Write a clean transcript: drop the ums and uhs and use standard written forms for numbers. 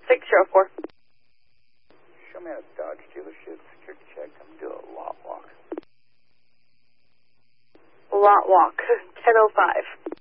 604. Show me a Dodge dealership, security check. I'm going to do a lot walk. Lot walk, 10:05.